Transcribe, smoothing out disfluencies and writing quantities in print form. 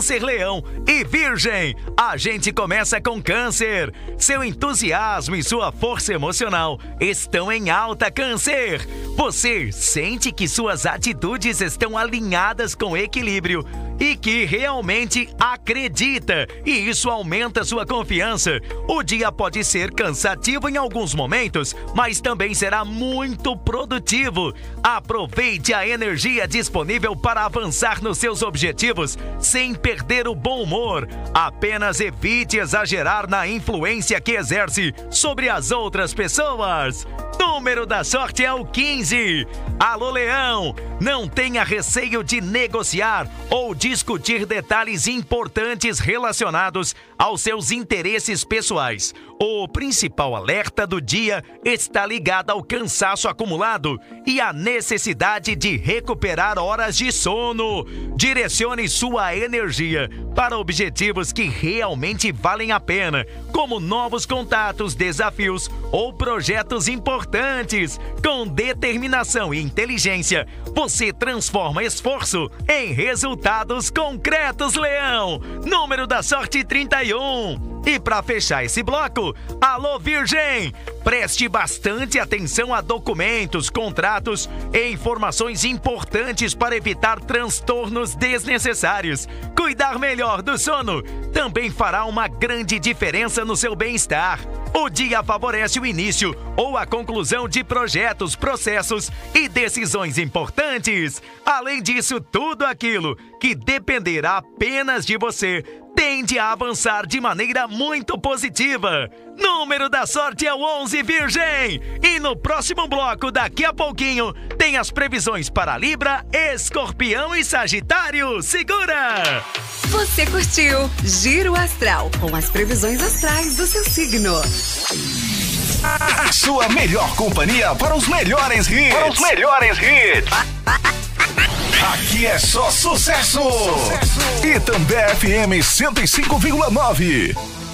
Câncer, Leão e Virgem. A gente começa com Câncer. Seu entusiasmo e sua força emocional estão em alta, Câncer. Você sente que suas atitudes estão alinhadas com equilíbrio e que realmente acredita, e isso aumenta sua confiança. O dia pode ser cansativo em alguns momentos, mas também será muito produtivo. Aproveite a energia disponível para avançar nos seus objetivos sem perder o bom humor. Apenas evite exagerar na influência que exerce sobre as outras pessoas. Número da sorte é o 15. Alô, Leão, não tenha receio de negociar ou discutir detalhes importantes relacionados aos seus interesses pessoais. O principal alerta do dia está ligado ao cansaço acumulado e à necessidade de recuperar horas de sono. Direcione sua energia para objetivos que realmente valem a pena, como novos contatos, desafios ou projetos importantes. Com determinação e inteligência, você transforma esforço em resultados concretos, Leão. Número da sorte 31. E para fechar esse bloco, alô, Virgem! Preste bastante atenção a documentos, contratos e informações importantes para evitar transtornos desnecessários. Cuidar melhor do sono também fará uma grande diferença no seu bem-estar. O dia favorece o início ou a conclusão de projetos, processos e decisões importantes. Além disso, tudo aquilo que dependerá apenas de você tende a avançar de maneira muito positiva. Número da sorte é o 11, Virgem. E no próximo bloco, daqui a pouquinho, tem as previsões para Libra, Escorpião e Sagitário. Segura! Você curtiu Giro Astral, com as previsões astrais do seu signo. A sua melhor companhia para os melhores hits. Aqui é só sucesso. Itambé FM 105,9.